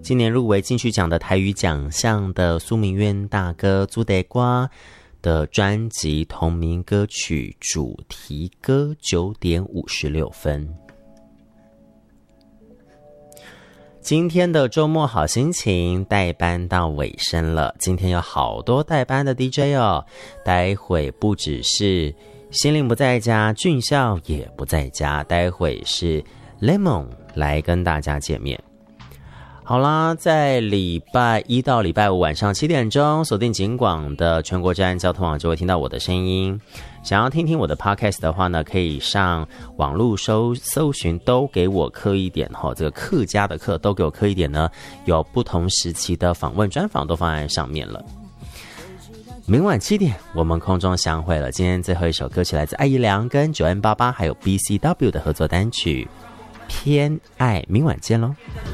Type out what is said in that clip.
今年入围金曲奖的台语奖项的苏明渊大哥朱德瓜的专辑同名歌曲主题歌9点56分。今天的周末好心情代班到尾声了，今天有好多代班的 DJ 哦，待会不只是心灵不在家，俊孝也不在家，待会是 Lemon 来跟大家见面。好啦，在礼拜一到礼拜五晚上7点钟，锁定警广的全国治安交通网就会听到我的声音。想要听听我的 podcast 的话呢，可以上网络搜寻都给我刻一点这个客家的客都给我刻一点呢，有不同时期的访问专访都放在上面了。明晚7点我们空中相会了。今天最后一首歌曲来自艾怡良跟9N88还有 BCW 的合作单曲《偏爱》，明晚见咯。